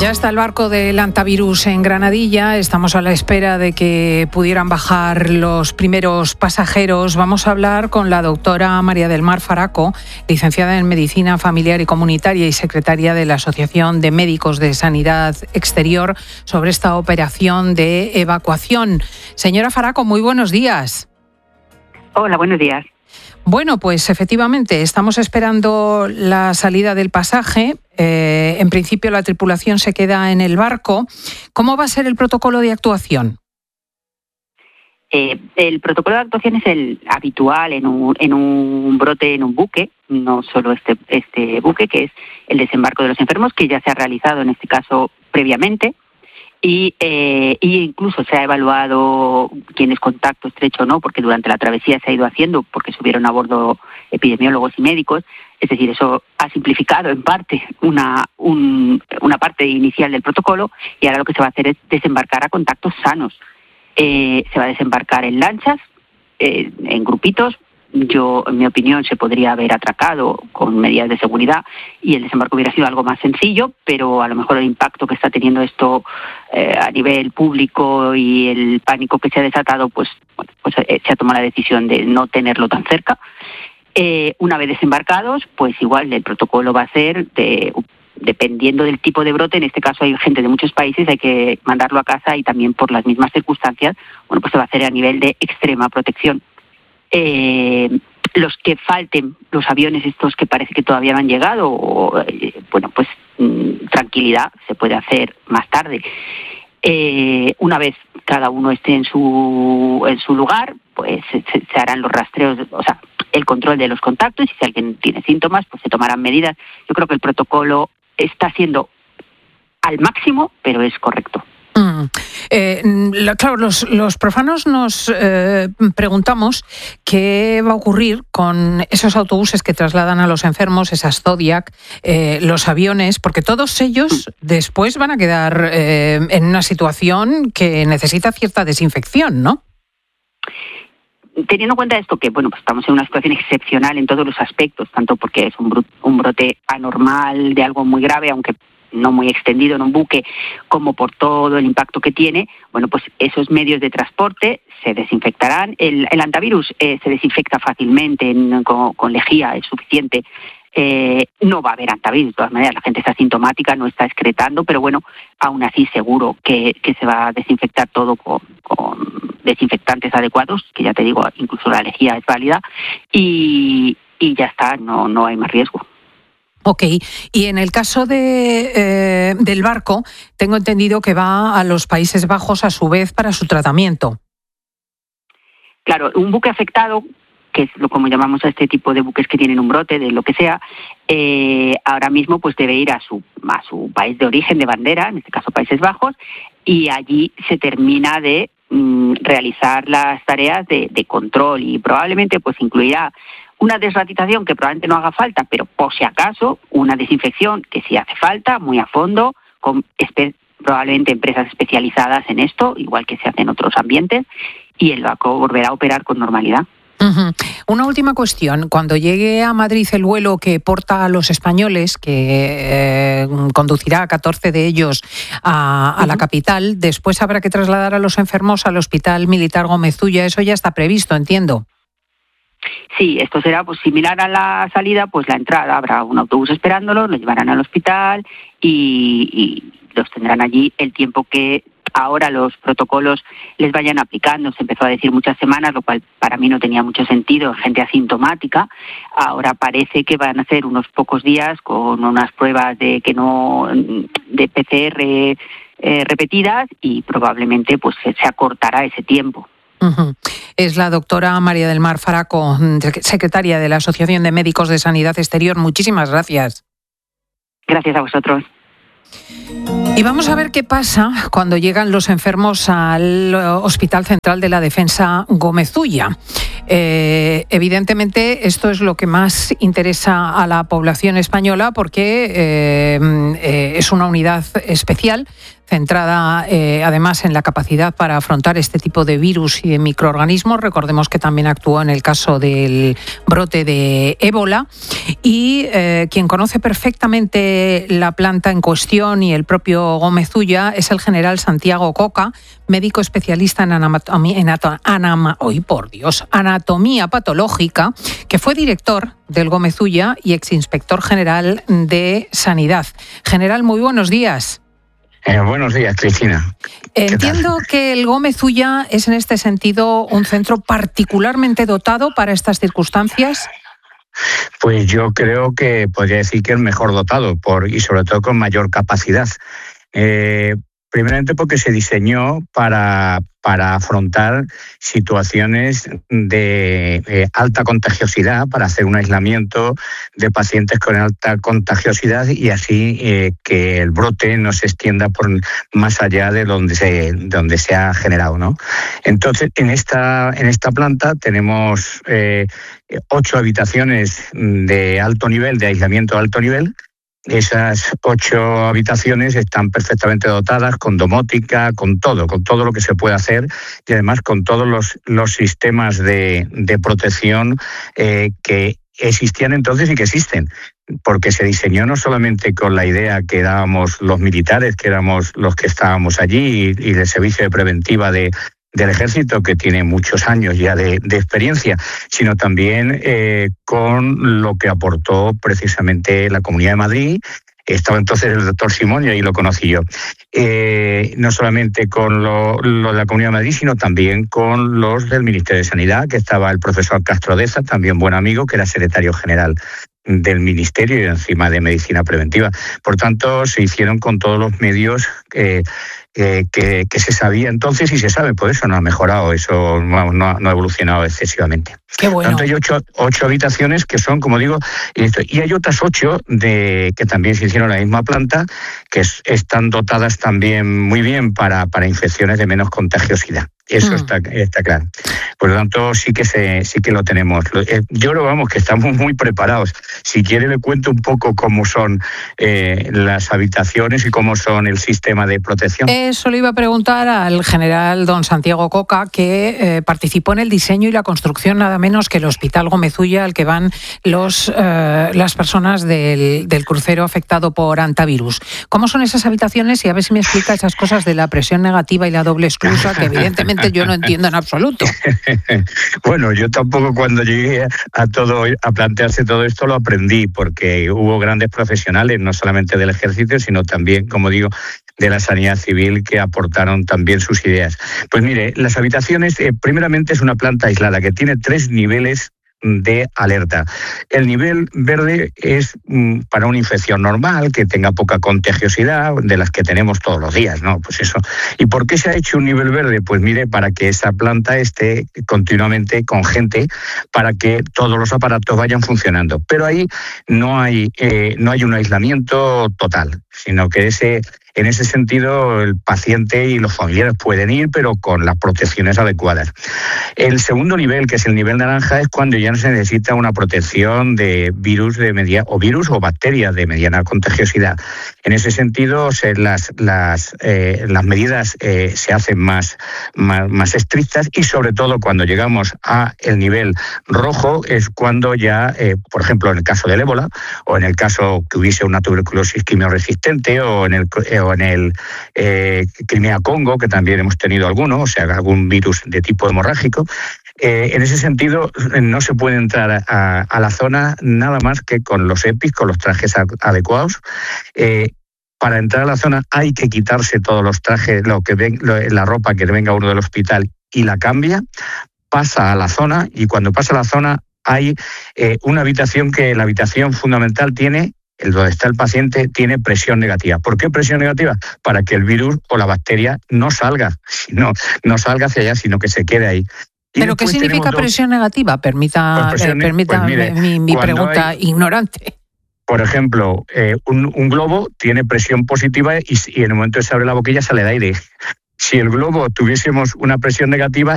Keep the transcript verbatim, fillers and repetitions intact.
Ya está el barco del Antavirus en Granadilla. Estamos a la espera de que pudieran bajar los primeros pasajeros. Vamos a hablar con la doctora María del Mar Faraco, licenciada en Medicina Familiar y Comunitaria y secretaria de la Asociación de Médicos de Sanidad Exterior, sobre esta operación de evacuación. Señora Faraco, muy buenos días. Hola, buenos días. Bueno, pues efectivamente estamos esperando la salida del pasaje. Eh, en principio la tripulación se queda en el barco. ¿Cómo va a ser el protocolo de actuación? Eh, el protocolo de actuación es el habitual en un, en un brote, en un buque, no solo este, este buque, que es el desembarco de los enfermos, que ya se ha realizado en este caso previamente. Y, eh, y incluso se ha evaluado quién es contacto estrecho o no, porque durante la travesía se ha ido haciendo, porque subieron a bordo epidemiólogos y médicos. Es decir, eso ha simplificado en parte una, un, una parte inicial del protocolo, y ahora lo que se va a hacer es desembarcar a contactos sanos. Eh, se va a desembarcar en lanchas, eh, en grupitos. Yo, en mi opinión, se podría haber atracado con medidas de seguridad y el desembarco hubiera sido algo más sencillo, pero a lo mejor el impacto que está teniendo esto eh, a nivel público y el pánico que se ha desatado, pues, bueno, pues eh, se ha tomado la decisión de no tenerlo tan cerca. Eh, una vez desembarcados, pues igual el protocolo va a ser de... dependiendo del tipo de brote. En este caso hay gente de muchos países, hay que mandarlo a casa, y también por las mismas circunstancias, bueno, pues se va a hacer a nivel de extrema protección. Eh, los que falten, los aviones estos que parece que todavía no han llegado, o, eh, bueno, pues mmm, tranquilidad, se puede hacer más tarde. Eh, una vez cada uno esté en su en su lugar, pues se, se harán los rastreos, o sea, el control de los contactos, y si alguien tiene síntomas, pues se tomarán medidas. Yo creo que el protocolo está siendo al máximo, pero es correcto. Mm. Eh, la, claro, los, los profanos nos eh, preguntamos qué va a ocurrir con esos autobuses que trasladan a los enfermos, esas Zodiac, eh, los aviones, porque todos ellos después van a quedar eh, en una situación que necesita cierta desinfección, ¿no? Teniendo en cuenta esto, que bueno, pues estamos en una situación excepcional en todos los aspectos, tanto porque es un, bro- un brote anormal de algo muy grave, aunque no muy extendido en un buque, como por todo el impacto que tiene, bueno, pues esos medios de transporte se desinfectarán. El, el antivirus eh, se desinfecta fácilmente, en, con, con lejía es suficiente. Eh, no va a haber antivirus, de todas maneras, la gente está asintomática, no está excretando, pero bueno, aún así seguro que, que se va a desinfectar todo con, con desinfectantes adecuados, que ya te digo, incluso la lejía es válida, y, y ya está, no, no hay más riesgo. Ok, y en el caso de, eh, del barco, tengo entendido que va a los Países Bajos a su vez para su tratamiento. Claro, un buque afectado, que es lo como llamamos a este tipo de buques que tienen un brote, de lo que sea, eh, ahora mismo pues debe ir a su, a su país de origen, de bandera, en este caso Países Bajos, y allí se termina de mm, realizar las tareas de, de control, y probablemente pues incluirá una desratización que probablemente no haga falta, pero por si acaso, una desinfección que sí hace falta, muy a fondo, con espe- probablemente empresas especializadas en esto, igual que se hace en otros ambientes, y el barco volverá a operar con normalidad. Uh-huh. Una última cuestión. Cuando llegue a Madrid el vuelo que porta a los españoles, que eh, conducirá a catorce de ellos a, a uh-huh. la capital, después habrá que trasladar a los enfermos al Hospital Militar Gómez Ulla. Eso ya está previsto, entiendo. Sí, esto será pues similar a la salida, pues la entrada, habrá un autobús esperándolos, los llevarán al hospital y, y los tendrán allí el tiempo que ahora los protocolos les vayan aplicando. Se empezó a decir muchas semanas, lo cual para mí no tenía mucho sentido, gente asintomática. Ahora parece que van a ser unos pocos días con unas pruebas de que no de P C R eh, repetidas, y probablemente pues se, se acortará ese tiempo. Uh-huh. Es la doctora María del Mar Faraco, secretaria de la Asociación de Médicos de Sanidad Exterior. Muchísimas gracias. Gracias a vosotros. Y vamos a ver qué pasa cuando llegan los enfermos al Hospital Central de la Defensa Gómez Ulla. Eh, evidentemente esto es lo que más interesa a la población española, porque eh, eh, es una unidad especial centrada eh, además en la capacidad para afrontar este tipo de virus y de microorganismos. Recordemos que también actuó en el caso del brote de ébola y eh, quien conoce perfectamente la planta en cuestión y el propio Gómez Ulla es el general Santiago Coca, médico especialista en anatomía, en anama, oh, por Dios, anatomía patológica, que fue director del Gómez Ulla y exinspector general de Sanidad. General, muy buenos días. Eh, buenos días, Cristina. Entiendo que el Gómez Ulla es en este sentido un centro particularmente dotado para estas circunstancias. Pues yo creo que podría decir que el mejor dotado por y sobre todo con mayor capacidad. Eh, primeramente porque se diseñó para, para afrontar situaciones de eh, alta contagiosidad, para hacer un aislamiento de pacientes con alta contagiosidad y así eh, que el brote no se extienda por más allá de donde se, donde se ha generado, ¿no? Entonces, en esta, en esta planta tenemos eh, ocho habitaciones de alto nivel, de aislamiento de alto nivel. Esas ocho habitaciones están perfectamente dotadas con domótica, con todo, con todo lo que se puede hacer y además con todos los, los sistemas de, de protección eh, que existían entonces y que existen. Porque se diseñó no solamente con la idea que dábamos los militares, que éramos los que estábamos allí y, y del servicio de preventiva de del ejército, que tiene muchos años ya de, de experiencia, sino también eh, con lo que aportó precisamente la Comunidad de Madrid. Estaba entonces el doctor Simón y ahí lo conocí yo. Eh, no solamente con lo, lo de la Comunidad de Madrid, sino también con los del Ministerio de Sanidad, que estaba el profesor Castro Deza, también buen amigo, que era secretario general del Ministerio y encima de Medicina Preventiva. Por tanto, se hicieron con todos los medios eh, eh, que, que se sabía entonces y se sabe, por eso no ha mejorado, eso no, no, no ha evolucionado excesivamente. Qué bueno. Por tanto, hay ocho, ocho habitaciones que son, como digo, y, esto, y hay otras ocho de, que también se hicieron en la misma planta, que es, están dotadas también muy bien para, para infecciones de menos contagiosidad. Eso mm. está, está claro. Por lo tanto, sí que se, sí que lo tenemos. Yo creo, vamos, que estamos muy preparados. Si quiere, le cuento un poco cómo son eh, las habitaciones y cómo son el sistema de protección. Eso le iba a preguntar al general don Santiago Coca, que eh, participó en el diseño y la construcción nada menos que el Hospital Gómez Ulla, al que van los, eh, las personas del, del crucero afectado por antivirus. ¿Cómo son esas habitaciones? Y a ver si me explica esas cosas de la presión negativa y la doble esclusa, que evidentemente yo no entiendo en absoluto. Bueno, yo tampoco cuando llegué a todo a plantearse todo esto lo aprendí, porque hubo grandes profesionales, no solamente del ejército, sino también, como digo, de la sanidad civil, que aportaron también sus ideas. Pues mire, las habitaciones, eh, primeramente es una planta aislada que tiene tres niveles de alerta. El nivel verde es mm, para una infección normal, que tenga poca contagiosidad, de las que tenemos todos los días, ¿no? Pues eso. ¿Y por qué se ha hecho un nivel verde? Pues mire, para que esa planta esté continuamente con gente, para que todos los aparatos vayan funcionando. Pero ahí no hay, eh, no hay un aislamiento total, sino que ese... En ese sentido, el paciente y los familiares pueden ir, pero con las protecciones adecuadas. El segundo nivel, que es el nivel naranja, es cuando ya no se necesita una protección de virus de media, o virus o bacterias de mediana contagiosidad. En ese sentido, se, las, las, eh, las medidas eh, se hacen más, más, más estrictas y, sobre todo, cuando llegamos a el nivel rojo, es cuando ya, eh, por ejemplo, en el caso del ébola, o en el caso que hubiese una tuberculosis quimioresistente, o en el eh, o en el eh, Crimea-Congo, que también hemos tenido alguno, o sea, algún virus de tipo hemorrágico. Eh, en ese sentido, no se puede entrar a, a la zona nada más que con los EPIs, con los trajes adecuados. Eh, para entrar a la zona hay que quitarse todos los trajes, lo que ven, lo, la ropa que venga uno del hospital y la cambia, pasa a la zona y cuando pasa a la zona hay eh, una habitación que la habitación fundamental tiene, el donde está el paciente, tiene presión negativa. ¿Por qué presión negativa? Para que el virus o la bacteria no salga, no, no salga hacia allá, sino que se quede ahí. Y ¿Pero qué significa presión dos... negativa? Permita, pues presión, eh, permita pues mire, mi, mi pregunta hay, ignorante. Por ejemplo, eh, un, un globo tiene presión positiva y, y en el momento que se abre la boquilla sale el aire. Si el globo tuviésemos una presión negativa,